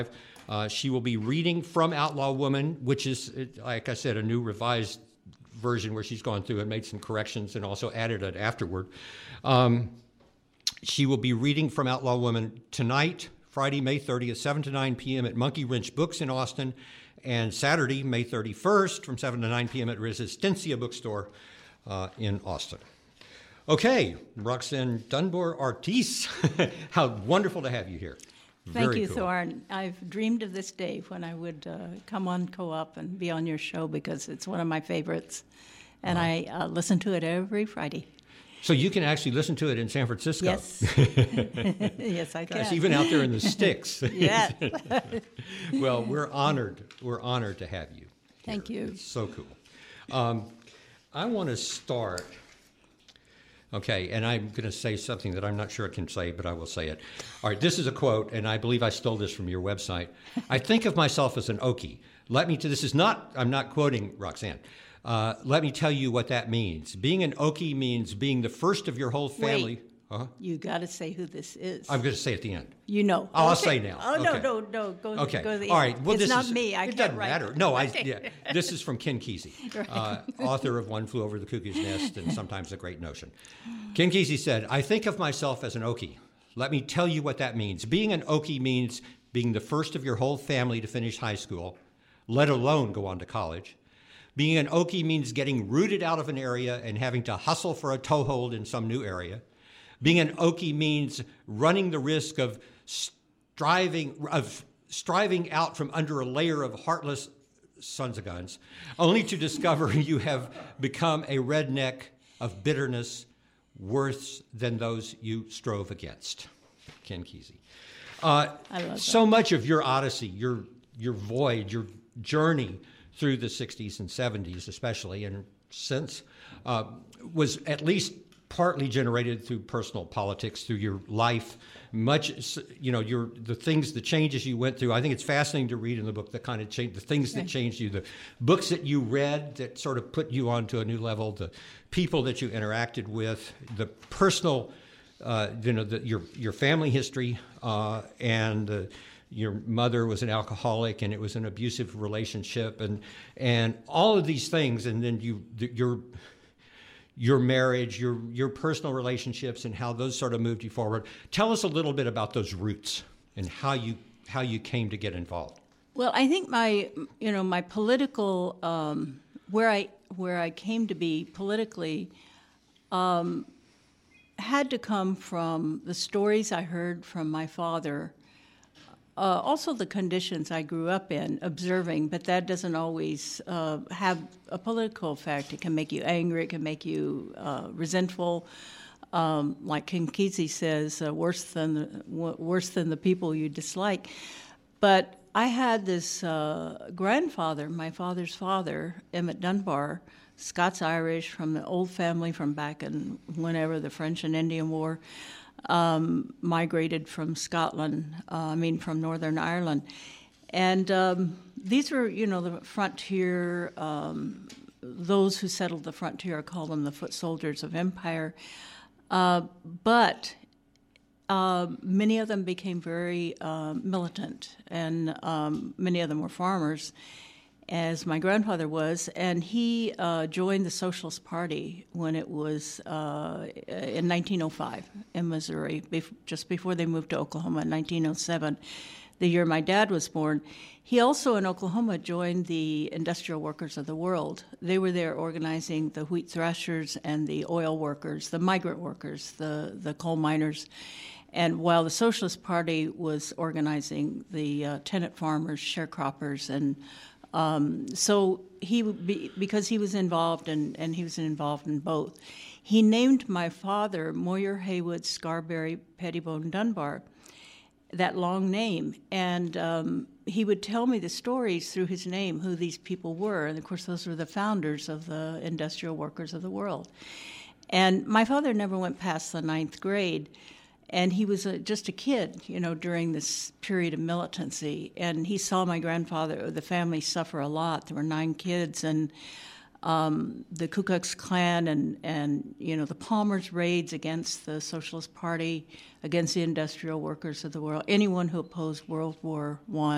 She will be reading from Outlaw Woman, which is, like I said, a new revised version where she's gone through and made some corrections and also added it afterward. She will be reading from Outlaw Woman tonight, Friday, May 30th, 7 to 9 p.m. at Monkey Wrench Books in Austin, and Saturday, May 31st, from 7 to 9 p.m. at Resistencia Bookstore in Austin. Okay, Roxanne Dunbar Ortiz, how wonderful to have you here. Thank you, cool. Thorne. I've dreamed of this day when I would come on Co-op and be on your show because it's one of my favorites. And I listen to it every Friday. So you can actually listen to it in San Francisco? Yes. Yes, I can. Gosh, even out there in the sticks. Yes. Well, we're honored. We're honored to have you. Thank you. It's so cool. I want to start. Okay, and I'm going to say something that I'm not sure I can say, but I will say it. All right, this is a quote, and I believe I stole this from your website. I think of myself as an Okie. I'm not quoting Roxanne. Let me tell you what that means. Being an Okie means being the first of your whole family. Wait. You got to say who this is. I'm going to say at the end. You know. Oh, I'll say now. Oh, okay. No. Go to the end. All right. Well, it's not me. I it can't doesn't write. matter. No, this is from Ken Kesey, author of One Flew Over the Cuckoo's Nest and Sometimes a Great Notion. Ken Kesey said, I think of myself as an Okie. Let me tell you what that means. Being an Okie means being the first of your whole family to finish high school, let alone go on to college. Being an Okie means getting rooted out of an area and having to hustle for a toehold in some new area. Being an Okie means running the risk of striving out from under a layer of heartless sons of guns, only to discover you have become a redneck of bitterness worse than those you strove against. Ken Kesey. I love that. So much of your odyssey, your voyage, your journey through the 60s and 70s especially, and since, was at least partly generated through personal politics, through your life, the changes you went through. I think it's fascinating to read in the book the kind of change, the things that changed you, the books that you read that sort of put you onto a new level, the people that you interacted with, the personal, your family history, and your mother was an alcoholic and it was an abusive relationship, and all of these things, and then your marriage, your personal relationships, and how those sort of moved you forward. Tell us a little bit about those roots and how you came to get involved. Well, I think my political where I came to be politically had to come from the stories I heard from my father. Also the conditions I grew up in, observing, but that doesn't always have a political effect. It can make you angry. It can make you resentful. Like Ken Kesey says, worse than the people you dislike. But I had this grandfather, my father's father, Emmett Dunbar, Scots-Irish from the old family from back in whenever the French and Indian War. Migrated from Scotland, from Northern Ireland. And these were, the frontier, those who settled the frontier, call them the foot soldiers of empire. But many of them became very militant, and many of them were farmers, as my grandfather was, and he joined the Socialist Party when it was in 1905 in Missouri, just before they moved to Oklahoma in 1907, the year my dad was born. He also, in Oklahoma, joined the Industrial Workers of the World. They were there organizing the wheat threshers and the oil workers, the migrant workers, the coal miners. And while the Socialist Party was organizing the tenant farmers, sharecroppers, and so because he was involved and he was involved in both, he named my father Moyer Haywood Scarberry Pettibone Dunbar, that long name. And he would tell me the stories through his name, who these people were. And of course, those were the founders of the Industrial Workers of the World. And my father never went past the 9th grade. And he was just a kid, during this period of militancy. And he saw my grandfather, the family, suffer a lot. There were 9 kids, and the Ku Klux Klan and the Palmer's raids against the Socialist Party, against the Industrial Workers of the World, anyone who opposed World War I.